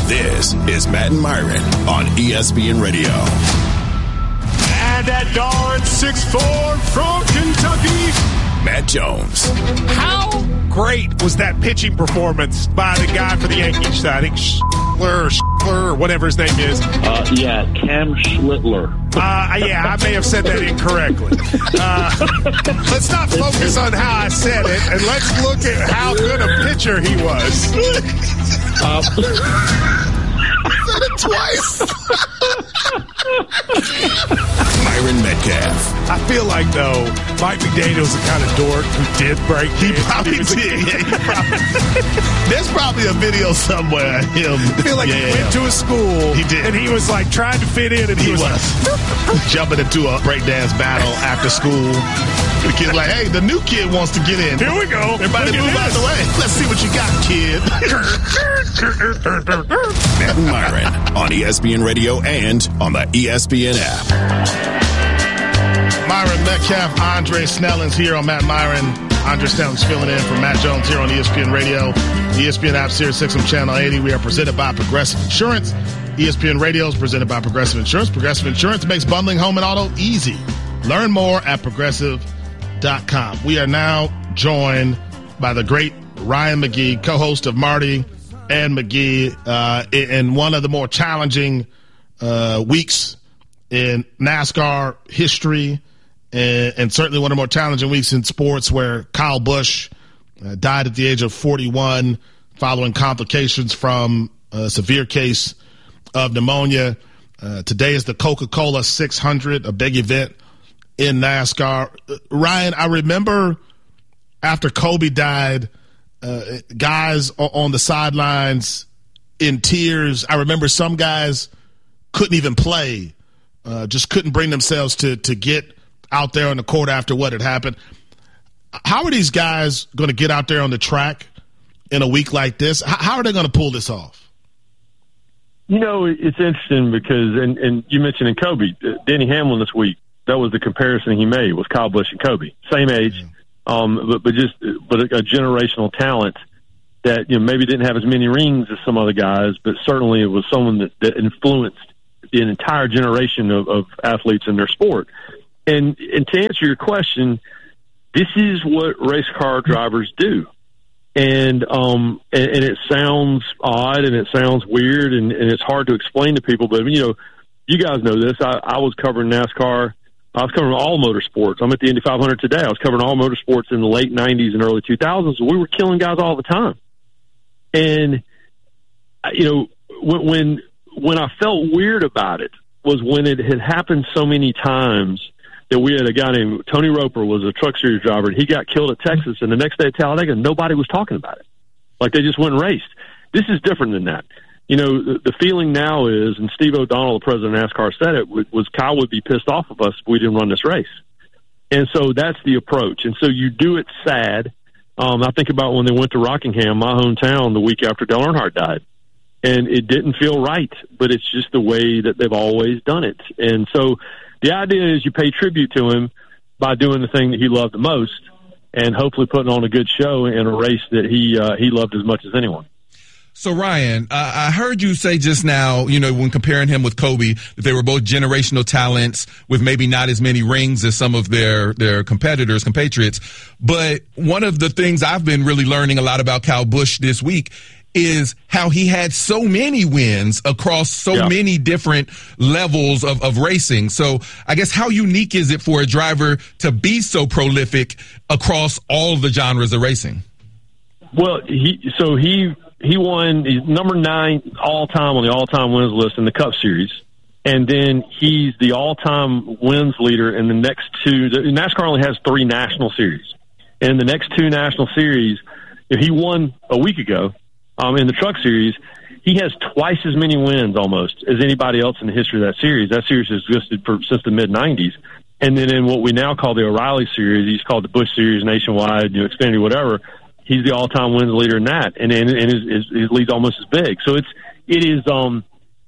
This is Matt and Myron on ESPN Radio. And that dart 6'4" from Kentucky, Matt Jones. How great was that pitching performance by the guy for the Yankees? I think Schlittler, or whatever his name is. Cam Schlittler. I may have said that incorrectly. Let's not focus on how I said it, and let's look at how good a pitcher he was. Said it twice. Myron Metcalf. I feel like, though, Mike McDaniel's the kind of dork who did break. He probably did. There's probably a video somewhere of him. I feel like he went to a school. He did. And he was like trying to fit in, and he was like jumping into a breakdance battle after school. The kid's like, hey, the new kid wants to get in. Here we go. Everybody move out the way. Let's see what you got, kid. Matt and Myron on ESPN Radio and on the ESPN app. Myron Metcalf, Andre Snellings here on Matt Myron. Andre Snellings filling in for Matt Jones here on ESPN Radio. The ESPN app, Sirius XM Channel 80. We are presented by Progressive Insurance. ESPN Radio is presented by Progressive Insurance. Progressive Insurance makes bundling home and auto easy. Learn more at Progressive.com. We are now joined by the great Ryan McGee, co-host of Marty and McGee, in one of the more challenging weeks in NASCAR history, and certainly one of the more challenging weeks in sports, where Kyle Busch died at the age of 41 following complications from a severe case of pneumonia. Today is the Coca-Cola 600, a big event in NASCAR. Ryan, I remember after Kobe died, guys on the sidelines in tears. I remember some guys couldn't even play, just couldn't bring themselves to get out there on the court after what had happened. How are these guys going to get out there on the track in a week like this? How are they going to pull this off? You know, it's interesting because, and you mentioned in Kobe, Denny Hamlin this week, that was the comparison he made, was Kyle Busch and Kobe. Same age, but a generational talent that, you know, maybe didn't have as many rings as some other guys, but certainly it was someone that influenced an entire generation of athletes in their sport. And to answer your question, this is what race car drivers do. And it sounds odd and it sounds weird and it's hard to explain to people, but, you know, you guys know this. I was covering NASCAR. I was covering all motorsports. I'm at the Indy 500 today. I was covering all motorsports in the late 90s and early 2000s. We were killing guys all the time. And, you know, when I felt weird about it was when it had happened so many times that we had a guy named Tony Roper was a truck series driver, and he got killed at Texas, and the next day at Talladega, nobody was talking about it. Like, they just went and raced. This is different than that. You know, the feeling now is, and Steve O'Donnell, the president of NASCAR, said it, was Kyle would be pissed off of us if we didn't run this race. And so that's the approach. And so you do it sad. I think about when they went to Rockingham, my hometown, the week after Dale Earnhardt died. And it didn't feel right, but it's just the way that they've always done it. And so the idea is you pay tribute to him by doing the thing that he loved the most and hopefully putting on a good show in a race that he loved as much as anyone. So, Ryan, I heard you say just now, you know, when comparing him with Kobe, that they were both generational talents with maybe not as many rings as some of their competitors, compatriots. But one of the things I've been really learning a lot about Kyle Busch this week is how he had so many wins across so many different levels of racing. So I guess how unique is it for a driver to be so prolific across all the genres of racing? Well, he won, he's number 9 all-time on the all-time wins list in the Cup Series. And then he's the all-time wins leader in the next two. NASCAR only has 3 national series. And in the next 2 national series, he won a week ago in the Truck Series. He has twice as many wins almost as anybody else in the history of that series. That series has existed since the mid-'90s. And then in what we now call the O'Reilly Series, he's called the Busch Series nationwide, you know, Xfinity, whatever. He's the all-time wins leader in that, and his lead's almost as big. So hell,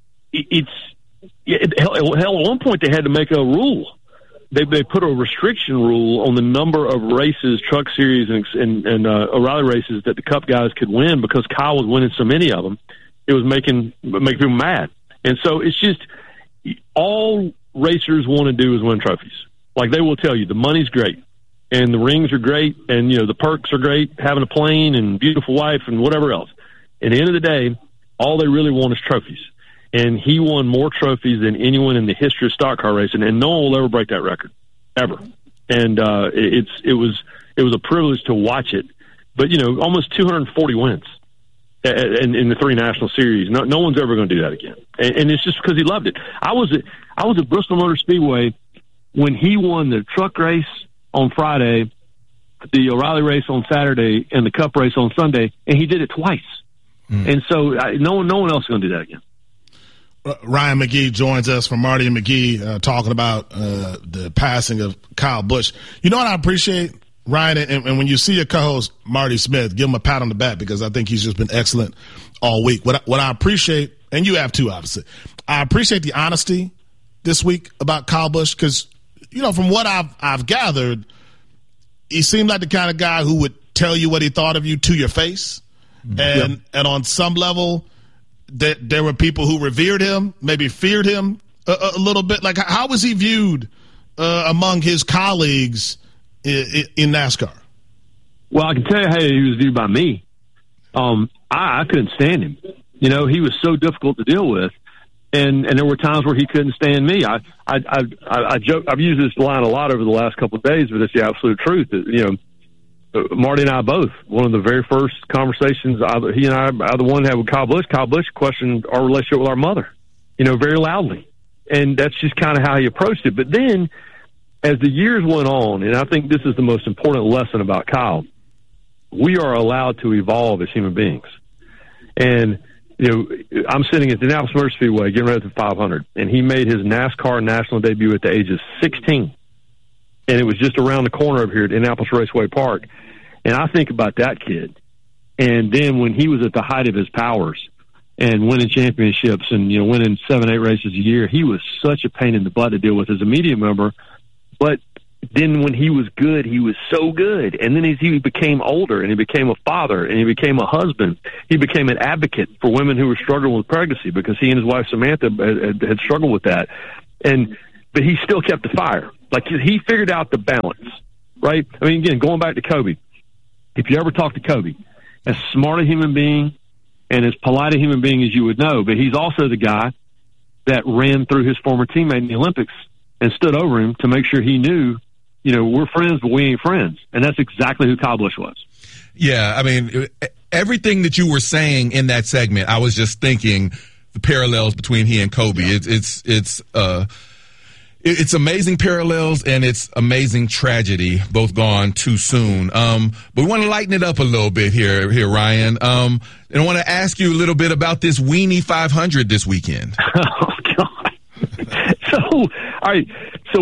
at one point they had to make a rule. They put a restriction rule on the number of races, Truck Series and O'Reilly races that the Cup guys could win because Kyle was winning so many of them. it was making people mad. And so it's just all racers want to do is win trophies. Like, they will tell you the money's great and the rings are great and, the perks are great, having a plane and beautiful wife and whatever else. At the end of the day, all they really want is trophies. And he won more trophies than anyone in the history of stock car racing, and no one will ever break that record, ever. And it was a privilege to watch it. But, almost 240 wins in the 3 national series. No one's ever going to do that again. And it's just because he loved it. I was at Bristol Motor Speedway when he won the truck race on Friday, the O'Reilly race on Saturday, and the Cup race on Sunday, and he did it twice. And so no one else is going to do that again. Ryan McGee joins us from Marty and McGee talking about the passing of Kyle Busch. You know what I appreciate, Ryan, and when you see your co-host Marty Smith, give him a pat on the back because I think he's just been excellent all week. What I appreciate, and you have too, obviously, I appreciate the honesty this week about Kyle Busch because, from what I've gathered, he seemed like the kind of guy who would tell you what he thought of you to your face, and on some level, there were people who revered him, maybe feared him a little bit. Like, how was he viewed among his colleagues in NASCAR? Well, I can tell you how he was viewed by me. I couldn't stand him. He was so difficult to deal with, and there were times where he couldn't stand me. I joke. I've used this line a lot over the last couple of days, but it's the absolute truth. Marty and I both, one of the very first conversations he and I the one had with Kyle Busch questioned our relationship with our mother, very loudly. And that's just kind of how he approached it. But then as the years went on, and I think this is the most important lesson about Kyle, we are allowed to evolve as human beings. And, I'm sitting at the Indianapolis Motor Speedway getting ready for the 500, and he made his NASCAR national debut at the age of 16. And it was just around the corner over here at Indianapolis Raceway Park. And I think about that kid. And then when he was at the height of his powers and winning championships and, winning 7-8 races a year, he was such a pain in the butt to deal with as a media member. But then when he was good, he was so good. And then as he became older and he became a father and he became a husband, he became an advocate for women who were struggling with pregnancy because he and his wife Samantha had struggled with that. But he still kept the fire. Like, he figured out the balance, right? I mean, again, going back to Kobe, if you ever talk to Kobe, as smart a human being and as polite a human being as you would know, but he's also the guy that ran through his former teammate in the Olympics and stood over him to make sure he knew, we're friends, but we ain't friends. And that's exactly who Kyle Busch was. Yeah, I mean, everything that you were saying in that segment, I was just thinking the parallels between he and Kobe. Yeah. It's amazing parallels and it's amazing tragedy, both gone too soon. But we want to lighten it up a little bit here, Ryan. And I want to ask you a little bit about this Weenie 500 this weekend. Oh God! All right. So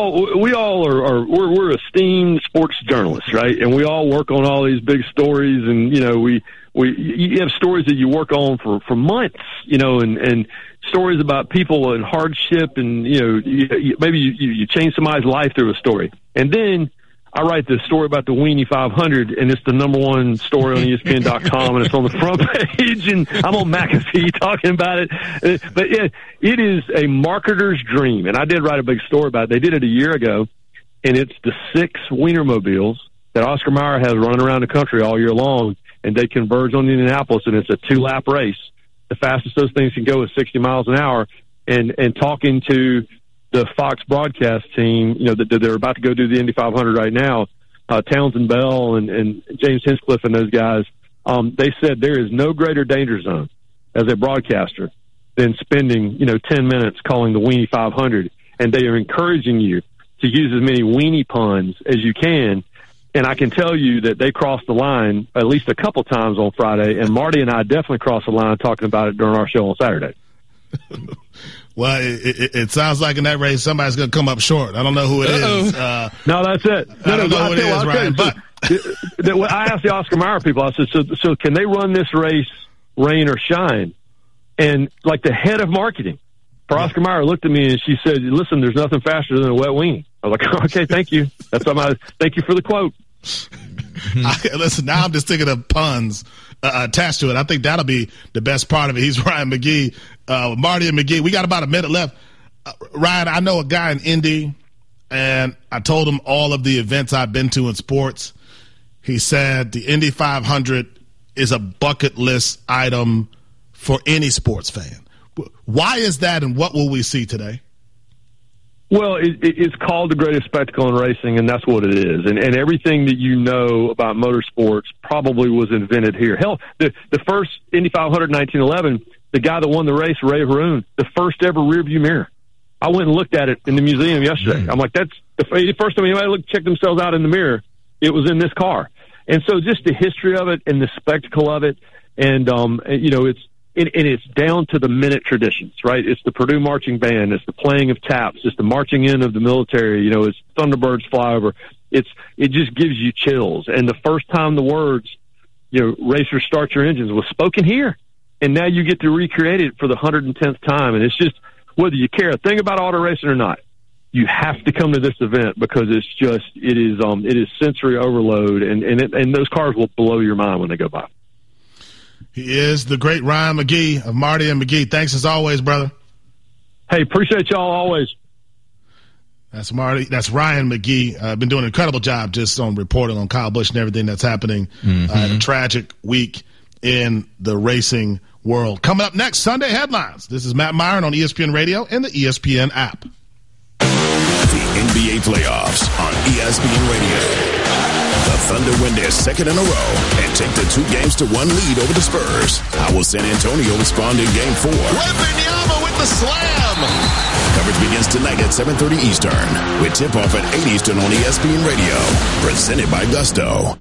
we're esteemed sports journalists, right? And we all work on all these big stories, and you have stories that you work on for months, and stories about people and hardship, and maybe you change somebody's life through a story. And then I write this story about the Weenie 500, and it's the #1 story on ESPN.com, and it's on the front page, and I'm on McAfee talking about it. But it is a marketer's dream, and I did write a big story about it. They did it a year ago, and it's the 6 Wienermobiles that Oscar Mayer has running around the country all year long, and they converge on Indianapolis, and it's a 2-lap race. The fastest those things can go is 60 miles an hour, and talking to the Fox broadcast team, that they're about to go do the Indy 500 right now, Townsend Bell and James Hinchcliffe and those guys, they said there is no greater danger zone as a broadcaster than spending, 10 minutes calling the Weenie 500. And they are encouraging you to use as many weenie puns as you can. And I can tell you that they crossed the line at least a couple times on Friday, and Marty and I definitely crossed the line talking about it during our show on Saturday. Well, it sounds like in that race somebody's going to come up short. I don't know who it is. No, that's it. I don't know who it is, Ryan. But I asked the Oscar Mayer people, I said, so can they run this race rain or shine? And like the head of marketing for Oscar Mayer looked at me and she said, listen, there's nothing faster than a wet weenie. I was like, okay, thank you. Thank you for the quote. Listen, now I'm just thinking of puns attached to it. I think that'll be the best part of it. He's Ryan McGee, Marty and McGee. We got about a minute left. Ryan, I know a guy in Indy, and I told him all of the events I've been to in sports. He said the Indy 500 is a bucket list item for any sports fan. Why is that, and what will we see today? Well, it's called the greatest spectacle in racing, and that's what it is. And everything that you know about motorsports probably was invented here. Hell, the first Indy 500 in 1911, the guy that won the race, Ray Haroon, the first ever rearview mirror. I went and looked at it in the museum yesterday. I'm like, that's the first time anybody checked themselves out in the mirror. It was in this car. And so just the history of it and the spectacle of it, and it's down to the minute traditions, right? It's the Purdue Marching Band. It's the playing of taps. It's the marching in of the military. It's Thunderbirds fly over. It just gives you chills. And the first time the words, racers start your engines was spoken here. And now you get to recreate it for the 110th time. And it's just, whether you care a thing about auto racing or not, you have to come to this event because it is sensory overload. And those cars will blow your mind when they go by. He is the great Ryan McGee of Marty and McGee. Thanks as always, brother. Hey, appreciate y'all always. That's Marty. That's Ryan McGee. Been doing an incredible job just on reporting on Kyle Busch and everything that's happening. A tragic week in the racing world. Coming up next, Sunday headlines. This is Matt Myron on ESPN Radio and the ESPN app. The NBA playoffs on ESPN Radio. The Thunder win their second in a row and take the 2-1 lead over the Spurs. How will San Antonio respond in Game 4? Wembanyama with the slam. Coverage begins tonight at 7:30 Eastern with tip-off at 8 Eastern on ESPN Radio. Presented by Gusto.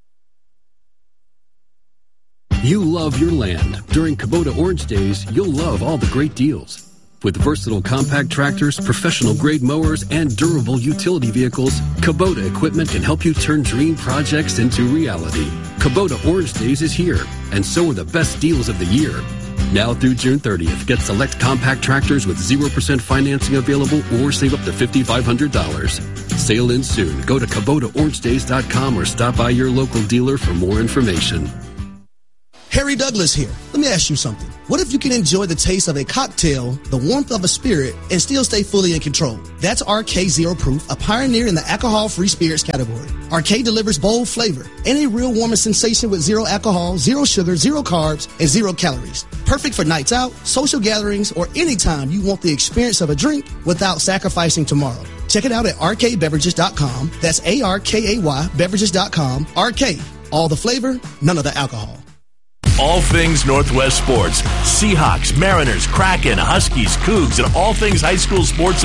You love your land. During Kubota Orange Days, you'll love all the great deals. With versatile compact tractors, professional-grade mowers, and durable utility vehicles, Kubota equipment can help you turn dream projects into reality. Kubota Orange Days is here, and so are the best deals of the year. Now through June 30th, get select compact tractors with 0% financing available or save up to $5,500. Sale ends soon. Go to KubotaOrangeDays.com or stop by your local dealer for more information. Harry Douglas here. Let me ask you something. What if you can enjoy the taste of a cocktail, the warmth of a spirit, and still stay fully in control? That's RK Zero Proof, a pioneer in the alcohol-free spirits category. RK delivers bold flavor and a real warming sensation with zero alcohol, zero sugar, zero carbs, and 0 calories. Perfect for nights out, social gatherings, or anytime you want the experience of a drink without sacrificing tomorrow. Check it out at rkbeverages.com. That's ARKAY beverages.com. RK, all the flavor, none of the alcohol. All things Northwest sports. Seahawks, Mariners, Kraken, Huskies, Cougs, and all things high school sports